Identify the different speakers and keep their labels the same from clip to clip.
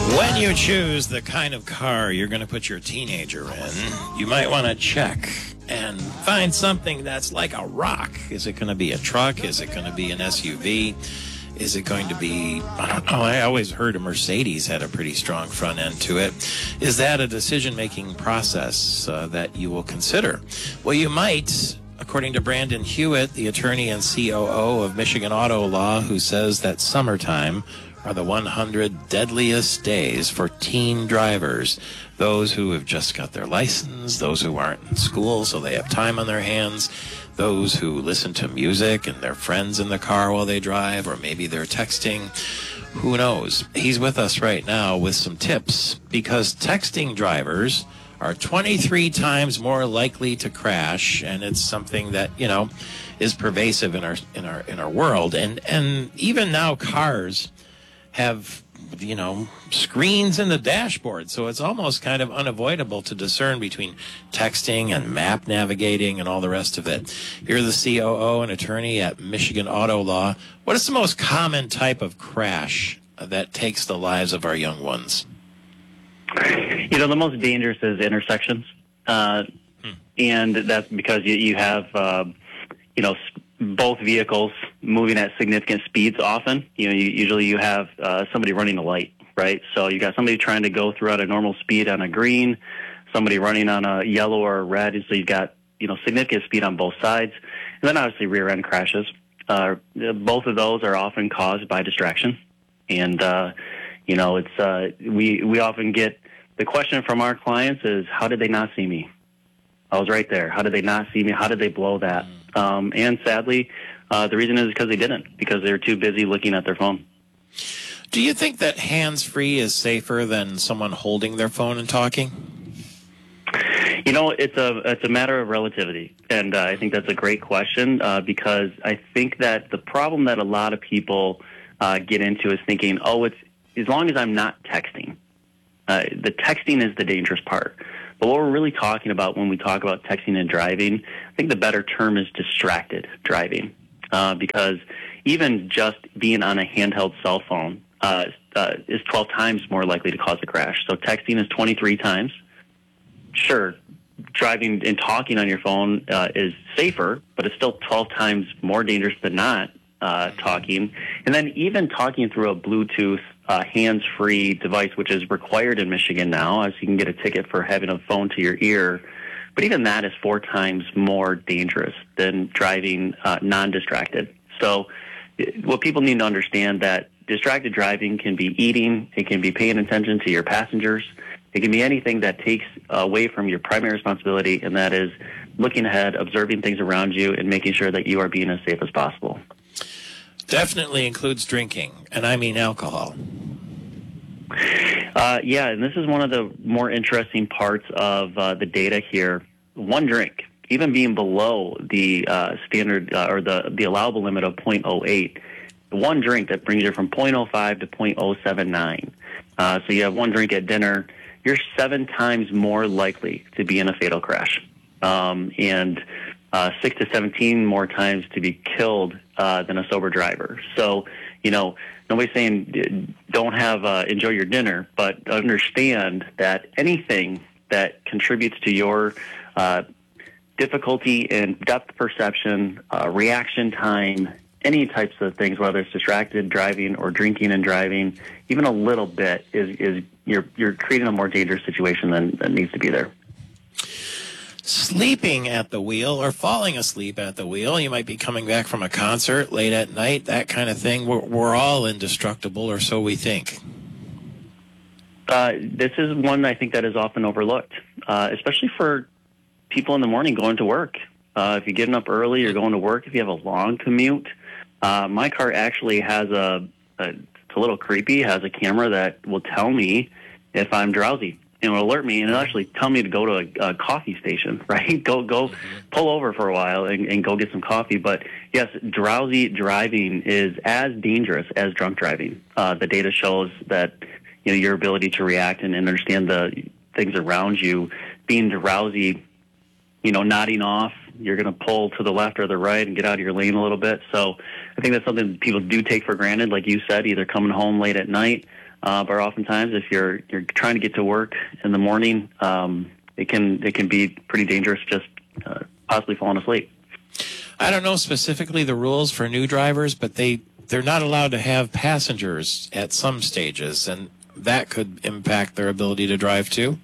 Speaker 1: When you choose the kind of car you're going to put your teenager in, you might want to check and find something that's like a rock. Is it going to be a truck? Is it going to be an SUV? Is it going to be, I don't know, I always heard a Mercedes had a pretty strong front end to it. Is that a decision-making process that you will consider? Well, you might, according to Brandon Hewitt, the attorney and COO of Michigan Auto Law, who says that summertime are the 100 deadliest days for teen drivers. Those who have just got their license, those who aren't in school so they have time on their hands, those who listen to music and their friends in the car while they drive, or maybe they're texting. Who knows? He's with us right now with some tips, because texting drivers are 23 times more likely to crash, and it's something that, you know, is pervasive in our world. And even now cars have, you know, screens in the dashboard, so it's almost kind of unavoidable to discern between texting and map navigating and all the rest of it. You're the COO and attorney at Michigan Auto Law. What is the most common type of crash that takes the lives of our young ones?
Speaker 2: You know, the most dangerous is intersections, and that's because you have, you know, both vehicles moving at significant speeds often. You know, usually you have somebody running a light, right? So you got somebody trying to go through at a normal speed on a green, somebody running on a yellow or a red, and so you've got, you know, significant speed on both sides. And then obviously rear end crashes. Both of those are often caused by distraction. And, you know, it's we often get the question from our clients is, how did they not see me? I was right there. How did they not see me? How did they blow that? And sadly, the reason is because they didn't, because they were too busy looking at their phone.
Speaker 1: Do you think that hands-free is safer than someone holding their phone and talking?
Speaker 2: You know, it's a matter of relativity, and I think that's a great question because I think that the problem that a lot of people get into is thinking, oh, it's as long as I'm not texting. The texting is the dangerous part. But what we're really talking about when we talk about texting and driving, I think the better term is distracted driving, because even just being on a handheld cell phone is 12 times more likely to cause a crash. So texting is 23 times. Sure, driving and talking on your phone is safer, but it's still 12 times more dangerous than not talking. And then even talking through a Bluetooth hands-free device, which is required in Michigan now, as you can get a ticket for having a phone to your ear. But even that is 4 times more dangerous than driving non-distracted. So what people need to understand that distracted driving can be eating, it can be paying attention to your passengers, it can be anything that takes away from your primary responsibility, and that is looking ahead, observing things around you, and making sure that you are being as safe as possible.
Speaker 1: Definitely includes drinking, and I mean alcohol.
Speaker 2: Yeah, and this is one of the more interesting parts of the data here. One drink, even being below the standard or the allowable limit of 0.08, one drink that brings you from 0.05 to 0.079. So you have one drink at dinner, you're 7 times more likely to be in a fatal crash, and 6 to 17 more times to be killed than a sober driver. So, you know, nobody's saying don't have enjoy your dinner, but understand that anything that contributes to your difficulty in depth perception, reaction time, any types of things, whether it's distracted driving or drinking and driving, even a little bit is you're creating a more dangerous situation than needs to be there.
Speaker 1: Sleeping at the wheel or falling asleep at the wheel. You might be coming back from a concert late at night, that kind of thing. We're all indestructible, or so we think.
Speaker 2: This is one I think that is often overlooked, especially for people in the morning going to work. If you're getting up early, you're going to work, if you have a long commute. My car actually has it's a little creepy, has a camera that will tell me if I'm drowsy. It'll alert me and it'll actually tell me to go to a coffee station, right? Go pull over for a while and go get some coffee. But yes, drowsy driving is as dangerous as drunk driving. The data shows that, you know, your ability to react and understand the things around you, being drowsy, you know, nodding off, you're going to pull to the left or the right and get out of your lane a little bit. So I think that's something people do take for granted, like you said, either coming home late at night, But oftentimes, if you're trying to get to work in the morning, it can be pretty dangerous just possibly falling asleep.
Speaker 1: I don't know specifically the rules for new drivers, but they're not allowed to have passengers at some stages, and that could impact their ability to drive too.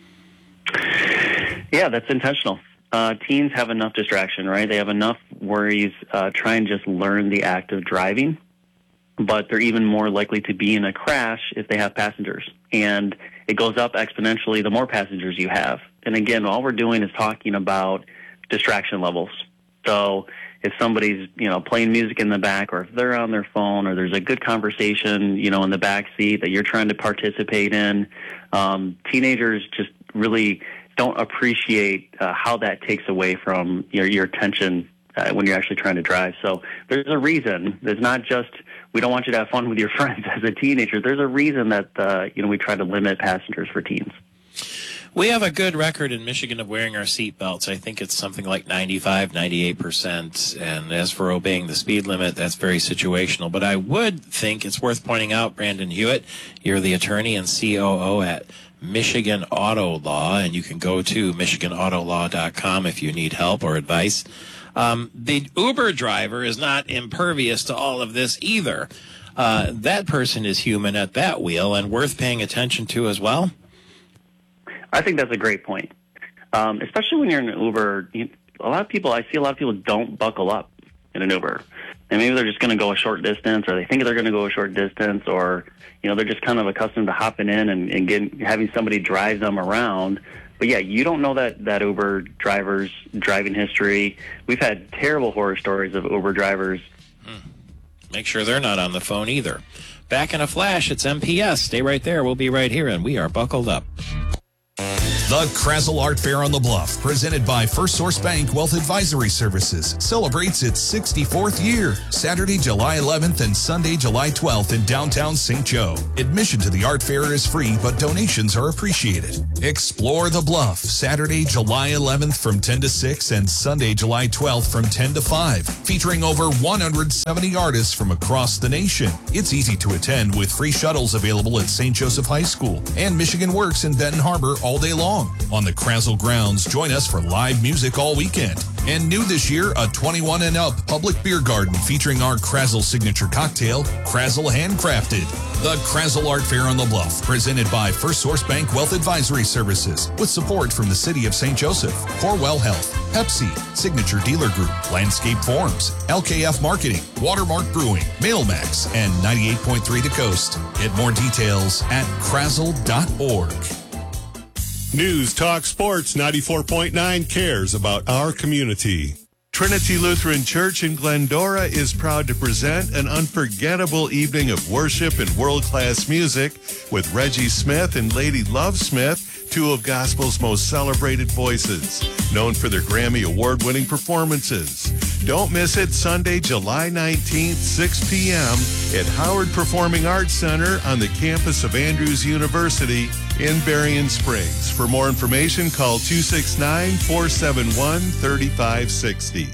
Speaker 2: Yeah, that's intentional. Teens have enough distraction, right? They have enough worries trying to just learn the act of driving, but they're even more likely to be in a crash if they have passengers. And it goes up exponentially the more passengers you have. And again, all we're doing is talking about distraction levels. So if somebody's, playing music in the back, or if they're on their phone, or there's a good conversation, in the back seat that you're trying to participate in, teenagers just really don't appreciate how that takes away from your attention when you're actually trying to drive. So there's a reason. There's not just we don't want you to have fun with your friends as a teenager. There's a reason that we try to limit passengers for teens.
Speaker 1: We have a good record in Michigan of wearing our seatbelts. I think it's something like 95, 98%. And as for obeying the speed limit, that's very situational. But I would think it's worth pointing out, Brandon Hewitt, you're the attorney and COO at Michigan Auto Law, and you can go to michiganautolaw.com if you need help or advice. The Uber driver is not impervious to all of this either. That person is human at that wheel and worth paying attention to as well.
Speaker 2: I think that's a great point, especially when you're in an Uber. I see a lot of people don't buckle up in an Uber, and maybe they're just going to go a short distance, or they think they're going to go a short distance, or they're just kind of accustomed to hopping in and having somebody drive them around. But yeah, you don't know that Uber driver's driving history. We've had terrible horror stories of Uber drivers.
Speaker 1: Make sure they're not on the phone either. Back in a flash, it's MPS. Stay right there. We'll be right here, and we are buckled up.
Speaker 3: The Krazel Art Fair on the Bluff, presented by First Source Bank Wealth Advisory Services, celebrates its 64th year, Saturday, July 11th and Sunday, July 12th in downtown St. Joe. Admission to the art fair is free, but donations are appreciated. Explore the Bluff, Saturday, July 11th from 10 to 6 and Sunday, July 12th from 10 to 5, featuring over 170 artists from across the nation. It's easy to attend with free shuttles available at St. Joseph High School, and Michigan Works in Benton Harbor all day long. On the Krazel grounds, join us for live music all weekend. And new this year, a 21 and up public beer garden featuring our Krazel signature cocktail, Krazel Handcrafted. The Krazel Art Fair on the Bluff, presented by First Source Bank Wealth Advisory Services, with support from the City of St. Joseph, Corewell Health, Pepsi, Signature Dealer Group, Landscape Forms, LKF Marketing, Watermark Brewing, Mailmax, and 98.3 The Coast. Get more details at krazel.org.
Speaker 4: News Talk Sports 94.9 cares about our community. Trinity Lutheran Church in Glendora is proud to present an unforgettable evening of worship and world-class music with Reggie Smith and Lady Love Smith, two of gospel's most celebrated voices, known for their Grammy Award-winning performances. Don't miss it, Sunday, July 19th, 6 p.m. at Howard Performing Arts Center on the campus of Andrews University in Berrien Springs. For more information, call 269-471-3560.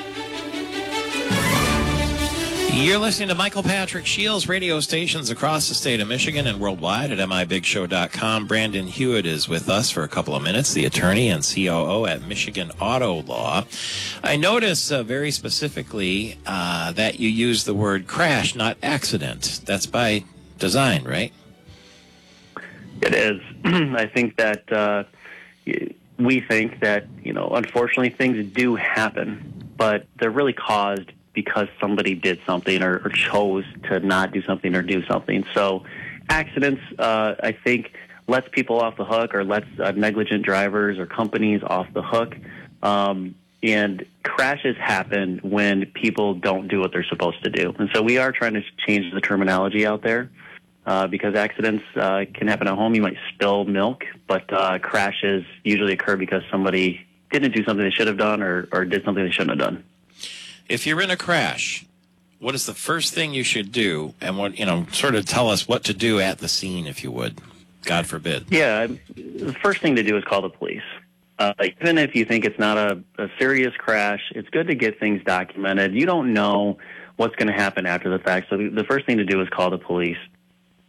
Speaker 1: You're listening to Michael Patrick Shields, radio stations across the state of Michigan and worldwide at mibigshow.com. Brandon Hewitt is with us for a couple of minutes, the attorney and COO at Michigan Auto Law. I notice very specifically that you use the word crash, not accident. That's by design, right?
Speaker 2: It is. I think that we think that, unfortunately things do happen, but they're really caused because somebody did something or chose to not do something or do something. So accidents, I think, lets people off the hook or lets negligent drivers or companies off the hook. And crashes happen when people don't do what they're supposed to do. And so we are trying to change the terminology out there because accidents can happen at home. You might spill milk, but crashes usually occur because somebody didn't do something they should have done or did something they shouldn't have done.
Speaker 1: If you're in a crash, what is the first thing you should do? And what, sort of tell us what to do at the scene, if you would. God forbid.
Speaker 2: Yeah, the first thing to do is call the police. Even if you think it's not a serious crash, it's good to get things documented. You don't know what's going to happen after the fact. So the first thing to do is call the police.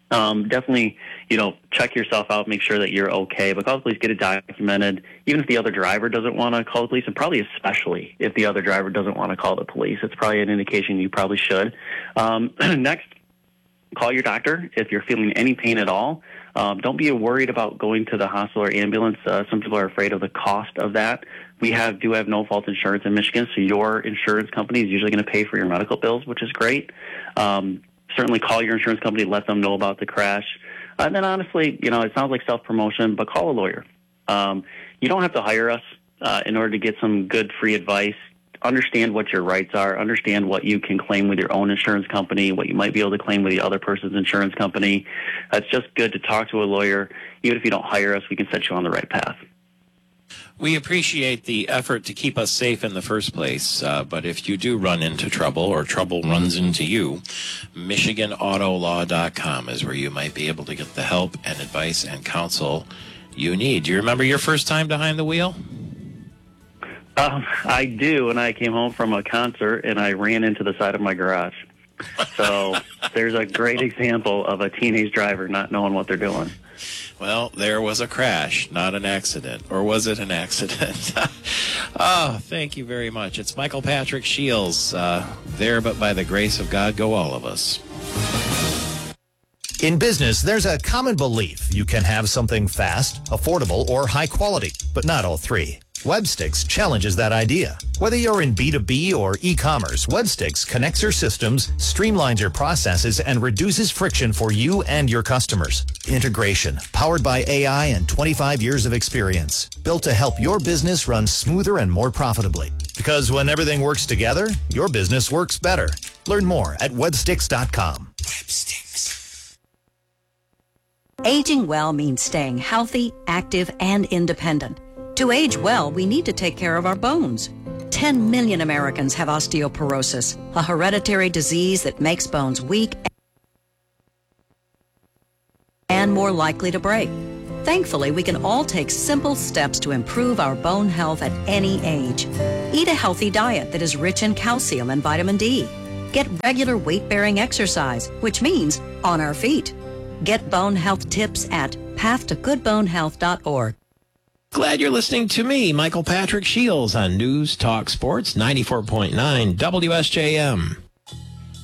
Speaker 2: Definitely, check yourself out, make sure that you're okay. But call the police, get it documented. Even if the other driver doesn't want to call the police, and probably especially if the other driver doesn't want to call the police, it's probably an indication you probably should. Next, call your doctor if you're feeling any pain at all. Don't be worried about going to the hospital or ambulance. Some people are afraid of the cost of that. We do have no-fault insurance in Michigan, so your insurance company is usually going to pay for your medical bills, which is great. Certainly call your insurance company, let them know about the crash. And then honestly, it sounds like self-promotion, but call a lawyer. You don't have to hire us in order to get some good free advice. Understand what your rights are. Understand what you can claim with your own insurance company, what you might be able to claim with the other person's insurance company. It's just good to talk to a lawyer. Even if you don't hire us, we can set you on the right path.
Speaker 1: We appreciate the effort to keep us safe in the first place, but if you do run into trouble or trouble runs into you, MichiganAutoLaw.com is where you might be able to get the help and advice and counsel you need. Do you remember your first time behind the wheel?
Speaker 2: I do, and I came home from a concert, and I ran into the side of my garage. So there's a great example of a teenage driver not knowing what they're doing.
Speaker 1: Well, there was a crash, not an accident. Or was it an accident? Oh, thank you very much. It's Michael Patrick Shields. There, but by the grace of God, go all of us.
Speaker 5: In business, there's a common belief you can have something fast, affordable, or high quality, but not all three. Webstix challenges that idea. Whether you're in B2B or e-commerce, Webstix connects your systems, streamlines your processes, and reduces friction for you and your customers. Integration, powered by AI and 25 years of experience, built to help your business run smoother and more profitably. Because when everything works together, your business works better. Learn more at Webstix.com.
Speaker 1: Webstix.
Speaker 6: Aging well means staying healthy, active, and independent. To age well, we need to take care of our bones. 10 million Americans have osteoporosis, a hereditary disease that makes bones weak and more likely to break. Thankfully, we can all take simple steps to improve our bone health at any age. Eat a healthy diet that is rich in calcium and vitamin D. Get regular weight-bearing exercise, which means on our feet. Get bone health tips at pathtogoodbonehealth.org.
Speaker 1: Glad you're listening to me, Michael Patrick Shields, on News Talk Sports 94.9 WSJM.